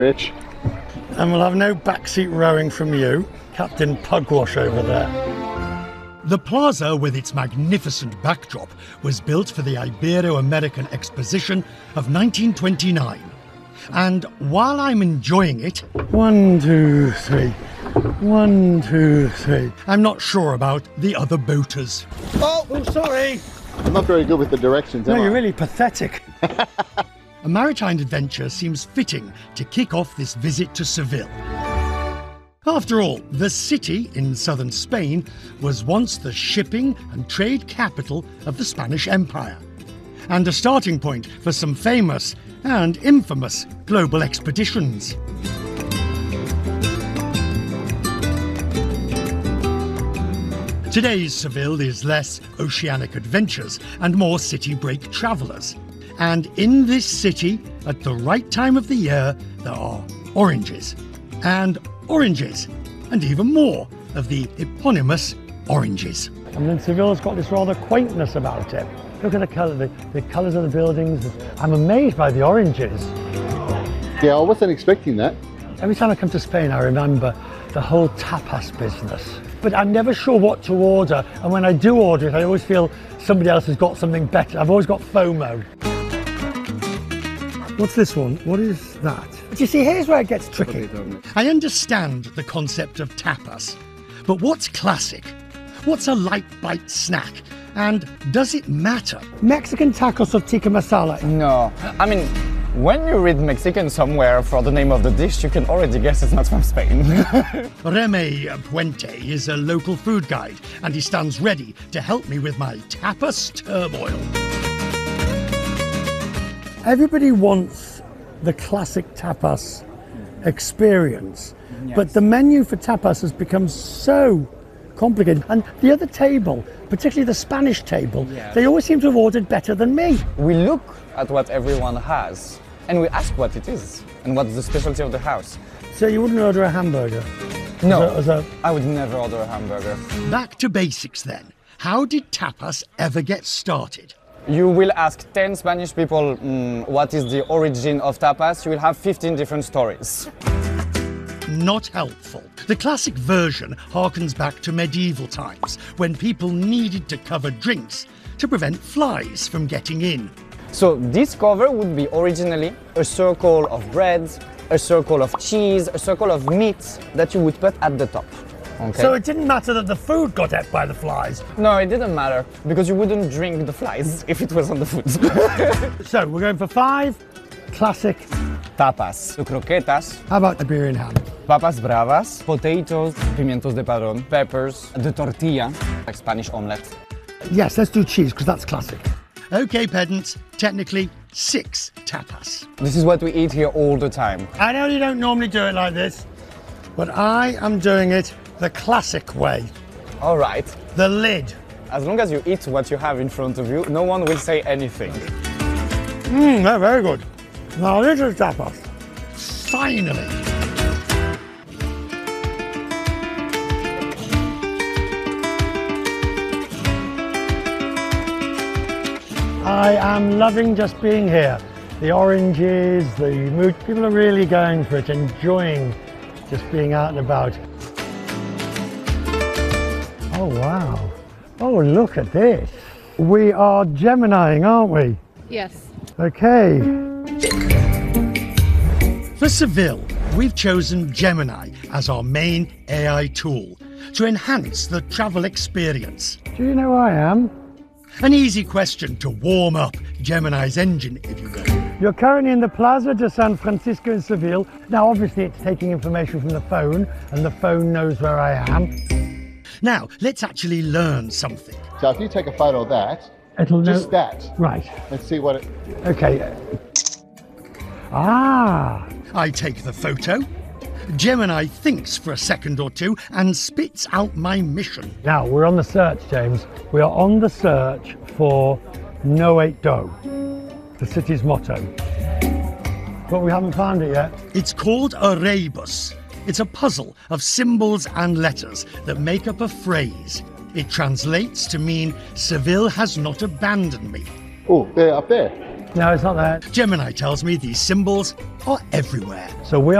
Rich. And we'll have no backseat rowing from you, Captain Pugwash over there. The plaza, with its magnificent backdrop, was built for the Ibero-American Exposition of 1929. And while I'm enjoying it... 1, 2, 3. 1, 2, 3. I'm not sure about the other boaters. Oh, sorry. I'm not very good with the directions, am I? No, you're really pathetic. A maritime adventure seems fitting to kick off this visit to Seville. After all, the city in southern Spain was once the shipping and trade capital of the Spanish Empire, and a starting point for some famous and infamous global expeditions. Today's Seville is less oceanic adventures and more city break travellers. And in this city, at the right time of the year, there are oranges. And oranges, and even more of the eponymous oranges. I mean, Seville's got this rather quaintness about it. Look at the colour, the colours of the buildings. I'm amazed by the oranges. Yeah, I wasn't expecting that. Every time I come to Spain, I remember the whole tapas business. But I'm never sure what to order, and when I do order it, I always feel somebody else has got something better. I've always got FOMO. What's this one? What is that? But you see, here's where it gets tricky. I understand the concept of tapas, but what's classic? What's a light bite snack? And does it matter? Mexican tacos of tikka masala. No, I mean, when you read Mexican somewhere for the name of the dish, you can already guess it's not from Spain. Remy Puente is a local food guide, and he stands ready to help me with my tapas turmoil. Everybody wants the classic tapas experience, yes. But the menu for tapas has become so complicated. And the other table, particularly the Spanish table, yes. They always seem to have ordered better than me. We look at what everyone has and we ask what it is and what's the specialty of the house. So you wouldn't order a hamburger? No, I would never order a hamburger. Back to basics then. How did tapas ever get started? You will ask 10 Spanish people what is the origin of tapas, you will have 15 different stories. Not helpful. The classic version harkens back to medieval times, when people needed to cover drinks to prevent flies from getting in. So this cover would be originally a circle of bread, a circle of cheese, a circle of meat that you would put at the top. Okay. So it didn't matter that the food got ate by the flies? No, it didn't matter, because you wouldn't drink the flies if it was on the food. So we're going for 5 classic tapas. The croquetas. How about Iberian ham? Papas bravas, potatoes, pimientos de padrón, peppers, the tortilla, like Spanish omelette. Yes, let's do cheese, because that's classic. Okay, pedants, technically 6 tapas. This is what we eat here all the time. I know you don't normally do it like this, but I am doing it the classic way. All right. The lid. As long as you eat what you have in front of you, no one will say anything. They're very good. Now this is tapas. Finally. I am loving just being here. The oranges, the mood, people are really going for it, enjoying just being out and about. Oh wow. Oh, look at this. We are Geminiing, aren't we? Yes. Okay. For Seville, we've chosen Gemini as our main AI tool to enhance the travel experience. Do you know who I am? An easy question to warm up Gemini's engine, if you will. You're currently in the Plaza de San Francisco in Seville. Now, obviously, it's taking information from the phone, and the phone knows where I am. Now, let's actually learn something. So if you take a photo of that, It'll just know. that. Right. Let's see what it... Okay. Ah. I take the photo. Gemini thinks for a second or two and spits out my mission. Now, we're on the search, James. We are on the search for No 8 Dough, the city's motto. But we haven't found it yet. It's called a rebus. It's a puzzle of symbols and letters that make up a phrase. It translates to mean Seville has not abandoned me. Oh, they're up there. No, it's not there. Gemini tells me these symbols are everywhere. So we